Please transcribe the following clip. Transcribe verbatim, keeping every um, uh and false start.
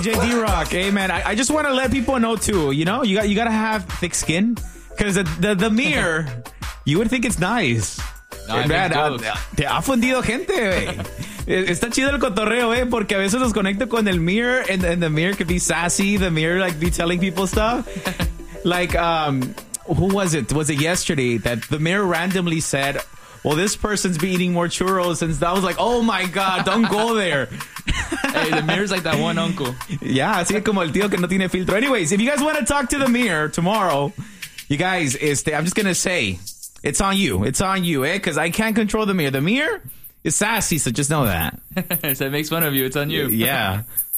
D J D-Rock. Hey, man, I, I just want to let people know, too, you know, you got you got to have thick skin. Because the, the, the mirror, you would think it's nice. No, eh, man, ah, te ha fundido gente, güey. Está chido el cotorreo, eh, porque a veces los conecto con el mirror, and, and the mirror could be sassy. The mirror, like, be telling people stuff. Like, um, who was it? Was it yesterday that the mirror randomly said, well, this person's been eating more churros, and I was like, oh my God, don't go there. Hey, the mirror's like that one uncle. Yeah, así como el tío que no tiene filtro. Anyways, if you guys want to talk to the mirror tomorrow, you guys, este, I'm just going to say, it's on you. It's on you, eh? Because I can't control the mirror. The mirror is sassy, so just know that. So it makes fun of you. It's on you. Yeah.